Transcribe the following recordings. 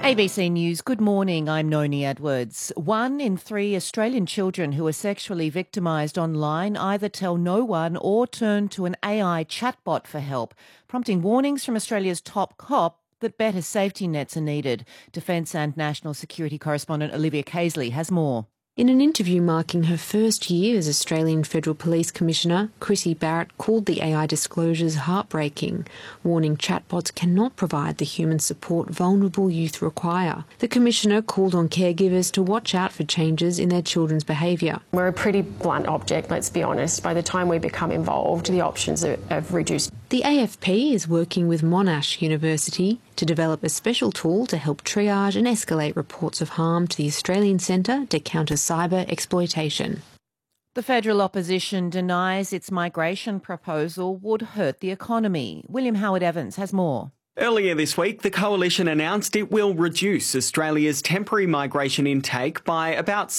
ABC News, good morning, I'm Noni Edwards. 1 in 3 Australian children who are sexually victimised online either tell no one or turn to an AI chatbot for help, prompting warnings from Australia's top cop that better safety nets are needed. Defence and National Security correspondent Olivia Casely has more. In an interview marking her first year as Australian Federal Police Commissioner, Chrissy Barrett called the AI disclosures heartbreaking, warning chatbots cannot provide the human support vulnerable youth require. The Commissioner called on caregivers to watch out for changes in their children's behaviour. We're a pretty blunt object, let's be honest. By the time we become involved, the options have reduced. The AFP is working with Monash University to develop a special tool to help triage and escalate reports of harm to the Australian Centre to Counter Cyber Exploitation. The federal opposition denies its migration proposal would hurt the economy. William Howard Evans has more. Earlier this week, the Coalition announced it will reduce Australia's temporary migration intake by about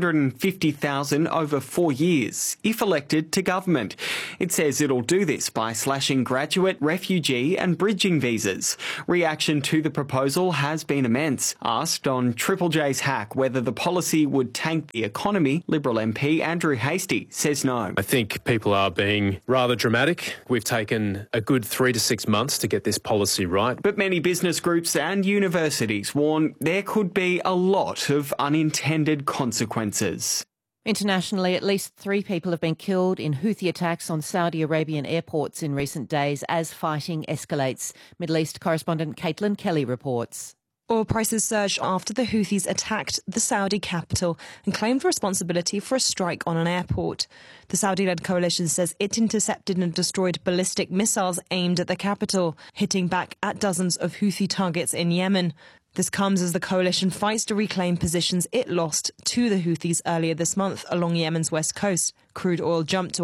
650,000 over 4 years, if elected to government. It says it'll do this by slashing graduate, refugee and bridging visas. Reaction to the proposal has been immense. Asked on Triple J's Hack whether the policy would tank the economy, Liberal MP Andrew Hastie says no. I think people are being rather dramatic. We've taken a good 3 to 6 months to get this policy right. But many business groups and universities warn there could be a lot of unintended consequences. Internationally, at least 3 people have been killed in Houthi attacks on Saudi Arabian airports in recent days as fighting escalates. Middle East correspondent Caitlin Kelly reports. Oil prices surged after the Houthis attacked the Saudi capital and claimed responsibility for a strike on an airport. The Saudi-led coalition says it intercepted and destroyed ballistic missiles aimed at the capital, hitting back at dozens of Houthi targets in Yemen. This comes as the coalition fights to reclaim positions it lost to the Houthis earlier this month along Yemen's west coast. Crude oil jumped to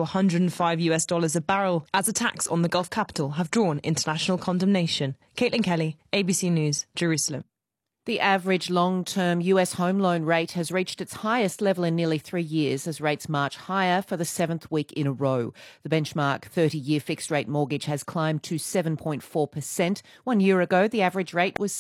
$105 a barrel as attacks on the Gulf capital have drawn international condemnation. Caitlin Kelly, ABC News, Jerusalem. The average long-term US home loan rate has reached its highest level in nearly 3 years as rates march higher for the 7th week in a row. The benchmark 30-year fixed-rate mortgage has climbed to 7.4%. 1 year ago, the average rate was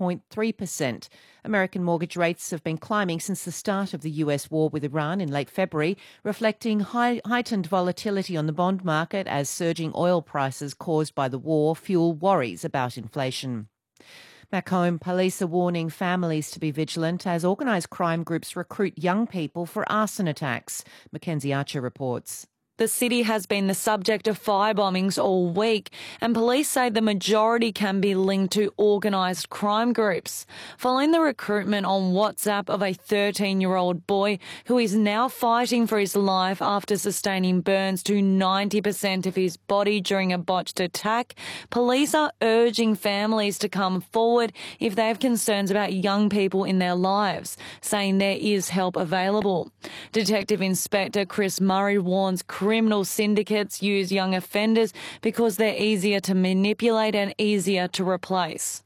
6.3%. American mortgage rates have been climbing since the start of the US war with Iran in late February, reflecting heightened volatility on the bond market as surging oil prices caused by the war fuel worries about inflation. Back home, police are warning families to be vigilant as organised crime groups recruit young people for arson attacks. Mackenzie Archer reports. The city has been the subject of fire bombings all week, and police say the majority can be linked to organised crime groups. Following the recruitment on WhatsApp of a 13-year-old boy who is now fighting for his life after sustaining burns to 90% of his body during a botched attack, police are urging families to come forward if they have concerns about young people in their lives, saying there is help available. Detective Inspector Chris Murray warns criminal syndicates use young offenders because they're easier to manipulate and easier to replace.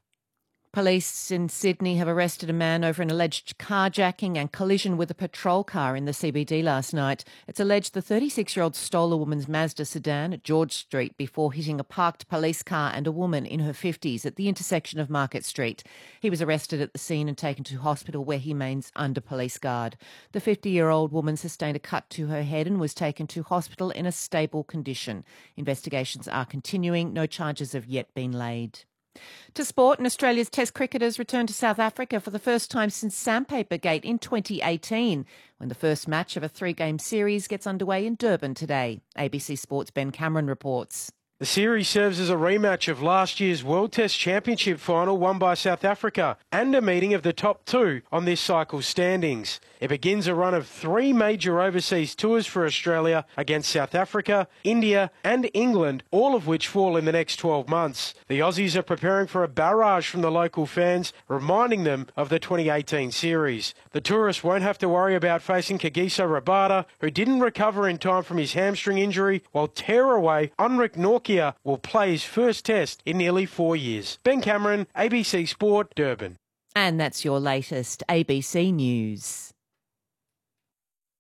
Police in Sydney have arrested a man over an alleged carjacking and collision with a patrol car in the CBD last night. It's alleged the 36-year-old stole a woman's Mazda sedan at George Street before hitting a parked police car and a woman in her 50s at the intersection of Market Street. He was arrested at the scene and taken to hospital where he remains under police guard. The 50-year-old woman sustained a cut to her head and was taken to hospital in a stable condition. Investigations are continuing. No charges have yet been laid. To sport, and Australia's Test cricketers return to South Africa for the first time since Sandpaper Gate in 2018, when the first match of a 3-game series gets underway in Durban today. ABC Sport's Ben Cameron reports. The series serves as a rematch of last year's World Test Championship final won by South Africa and a meeting of the top 2 on this cycle's standings. It begins a run of 3 major overseas tours for Australia against South Africa, India and England, all of which fall in the next 12 months. The Aussies are preparing for a barrage from the local fans, reminding them of the 2018 series. The tourists won't have to worry about facing Kagiso Rabada, who didn't recover in time from his hamstring injury, while tearaway Unrik Nortje will play his first test in nearly 4 years. Ben Cameron, ABC Sport, Durban. And that's your latest ABC News.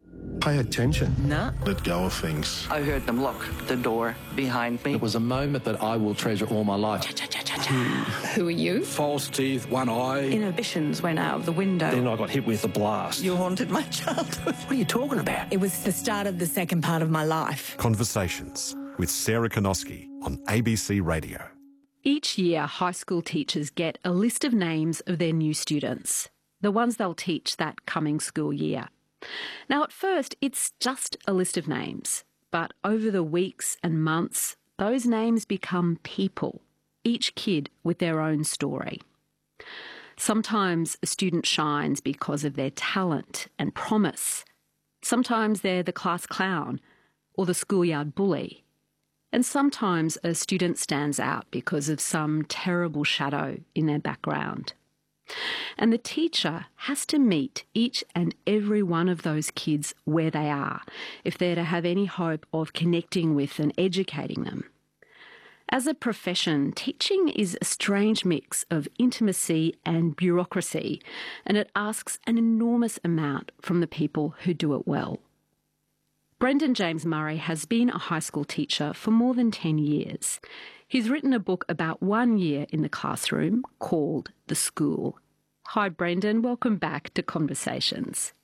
Pay attention. No. Let go of things. I heard them lock the door behind me. It was a moment that I will treasure all my life. Who are you? False teeth, one eye. Inhibitions went out of the window. Then I got hit with a blast. You haunted my childhood. What are you talking about? It was the start of the second part of my life. Conversations with Sarah Konoski on ABC Radio. Each year, high school teachers get a list of names of their new students, the ones they'll teach that coming school year. Now, at first, it's just a list of names, but over the weeks and months, those names become people, each kid with their own story. Sometimes a student shines because of their talent and promise. Sometimes they're the class clown or the schoolyard bully. And sometimes a student stands out because of some terrible shadow in their background. And the teacher has to meet each and every one of those kids where they are if they're to have any hope of connecting with and educating them. As a profession, teaching is a strange mix of intimacy and bureaucracy, and it asks an enormous amount from the people who do it well. Brendan James Murray has been a high school teacher for more than 10 years. He's written a book about 1 year in the classroom called The School. Hi, Brendan. Welcome back to Conversations.